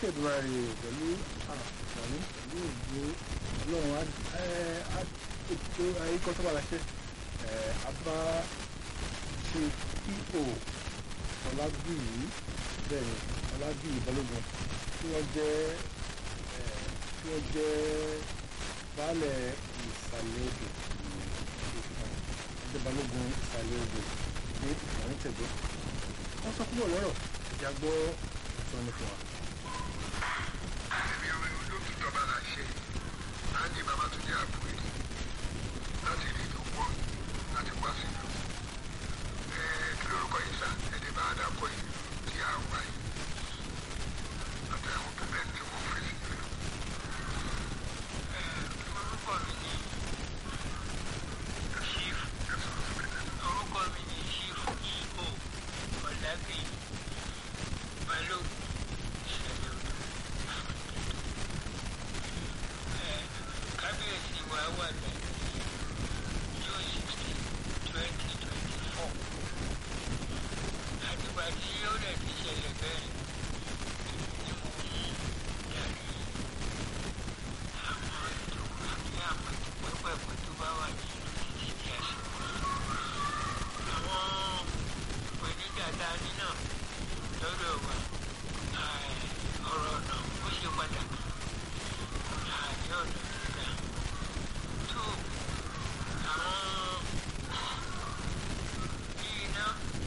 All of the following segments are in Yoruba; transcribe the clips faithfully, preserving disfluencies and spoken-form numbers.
Èdùmàrè pẹ̀lú àǹfààní pẹ̀lú ògbó ọlọ́run á ètò ayíkọ́ tó bá láṣẹ abá ṣe pípò Ọlábíyì bẹ́ẹ̀ ni Ọlábíyì Balógun tí wọ́n jẹ́ tí wọ́n jẹ́ baálẹ̀ ìsàlẹ̀ odò ẹgbẹ́ Balógun ìsàlẹ̀ odò ní ìfọ̀rọ̀ tẹ̀gbọ́ wọ́n sọ púpọ̀ lọ́rọ̀ ìjà gbọ́ ìtọ́ ní fún wa. èmi ọmọ olóòtú tọ́ba là ṣe láti bàbá tó jẹ́ àbúrò láti rí ìlú pọ̀ láti wá sí ìlú kí lórúkọ yìí sá ẹni bá dàpọ̀ ìlú tí a wà yìí àti àwọn tó bẹ́ẹ̀ tí wọ́n fẹ́ sí ìlú. orúkọ mi ni chief orúkọ mi ni chief eo Ọlábíyì Balógun ìṣẹ̀lẹ̀ odò. kábíyèsí wa wà lẹ́yìn June sixteen twenty twenty four àtìgbà tí ó rẹ̀ ti ṣẹlẹ̀ bẹ́ẹ̀ ni mo mú darí àwọn ètò àbí àwọn ètò pẹ́pẹ́pẹ́ tó bá wà ní ìlú títí di àsìkò àwọn ìpèníjà tá a ní náà lọ́dọ̀ wa ọ̀rọ̀ ọ̀nà ó ṣe pàtàkì àní ọ̀nà gíga tó àwọn bí iná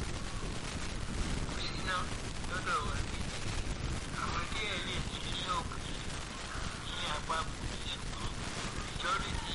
kò sí iná lọ́dọ̀ wa bí àwọn díẹ̀ lè ní ní òkè ní àpapọ̀ ṣùgbọ́n ìjọ́rí ti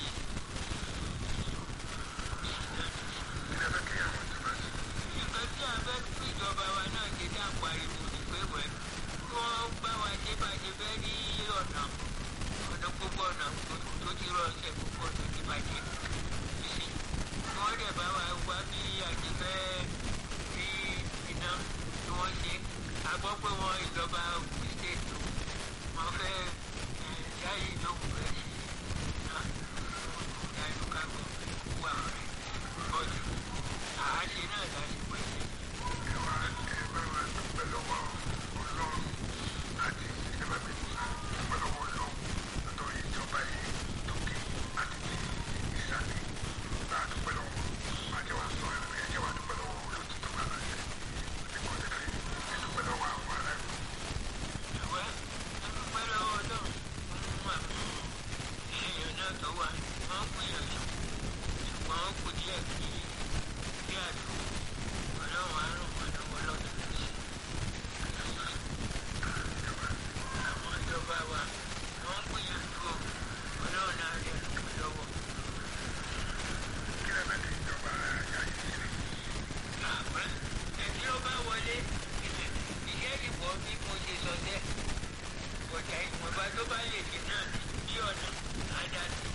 nǹkan tí a fẹ́ kí ìjọba wa náà ṣe dá pariwo ní pé wẹ́ kí wọ́n bá wa ṣe bá ṣe fẹ́ rí ọ̀nà ọ̀nà gbogbo ọ̀nà tó ti rọ̀ ṣe gbogbo ọ̀nà ti bàjẹ́ nísìn kí wọ́n dẹ̀ bá wa wá bí àti fẹ́ rí iná tí wọ́n ṣe a gbọ́ pé wọ́n ìjọba state wọ́n fẹ́ yáyí ìjókòó rẹ̀ sí iná ìyá ìlú kágbó wà rẹ̀ bọ́ọ̀dù àáṣe náà láti pèsè. ẹ wá ẹ bá wa dúpẹ́ lọ́wọ́ Ọlọ́run àti ìjọba mi dúpẹ́ lọ́wọ́ Ọlọ́run nítorí ìjọba yìí tókè àti ti ìsàlẹ̀ bá a dúpẹ́ lọ́wọ́ àjẹ́ wa sọ ẹ̀rọ ẹ̀jẹ̀ wa dúpẹ́ lọ́wọ́ olóòtú tó bá láṣẹ àti kọ́ńtẹ́kẹ́ ẹ̀ dúpẹ́ lọ́wọ́ àwọn ará ìlú. ẹ̀wẹ́ ẹ dúpẹ́ lọ́wọ́ Ọlọ́run fún àmì èèyàn náà tó wà wọ́n gbìyànjú ṣùgbọ́n ó kù díẹ̀ kí bí àdó Ọlọ́run á ràn wọ́n lọ́wọ́ lọ́dún lọ́sí. àwọn ìjọba wa wọ́n ń gbìyànjú o Ọlọ́run náà lè ràn wọ́n lọ́wọ́. kí lè bẹ́ẹ̀ ní ìjọba ayá yìí sílẹ̀. àpẹ ẹni ó bá wọlé iṣẹ́ ìwọ bí mo ṣe sọ dẹ́ ọ̀tá ìwọ̀nba tó bá lè ṣe náà bí ọ̀nà á dá sí.